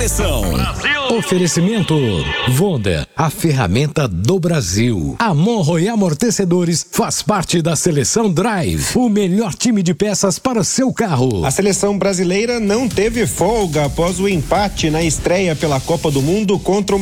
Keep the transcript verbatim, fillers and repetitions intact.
seleção. Brasil. Oferecimento Vonda, a ferramenta do Brasil. A Monroe Amortecedores faz parte da Seleção Drive, o melhor time de peças para seu carro. A seleção brasileira não teve folga após o empate na estreia pela Copa do Mundo contra o